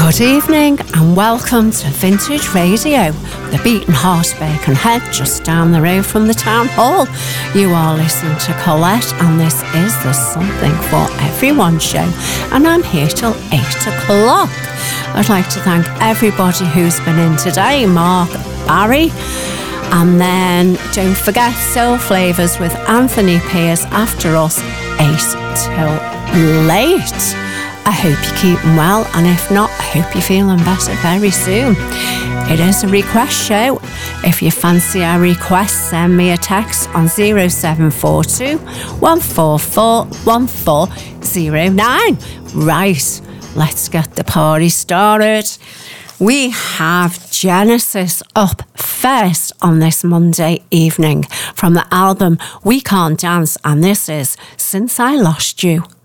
Good evening and welcome to Vintage Radio, the beating horse Birkenhead just down the road from the town hall. You are listening to Colette and this is the Something for Everyone show, and I'm here till 8 o'clock. I'd like to thank everybody who's been in today, Mark, Barry, and then don't forget Soul Flavours with Anthony Pierce after us 8 till late. I hope you're keeping well, and if not, I hope you're feeling better very soon. It is a request show. If you fancy a request, send me a text on 0742 144 1409. Right, let's get the party started. We have Genesis up first on this Monday evening from the album We Can't Dance, and this is Since I Lost You.